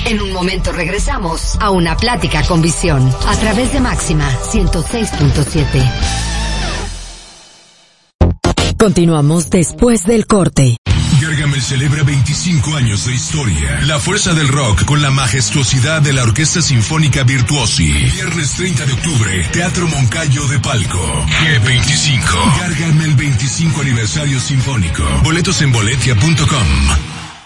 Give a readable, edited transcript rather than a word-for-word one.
En un momento regresamos a una plática con visión a través de Máxima 106.7. Continuamos después del corte. Gargamel celebra 25 años de historia. La fuerza del rock con la majestuosidad de la Orquesta Sinfónica Virtuosi. Viernes 30 de octubre, Teatro Moncayo de Palco. G25. Gargamel 25 aniversario sinfónico. Boletos en boletia.com.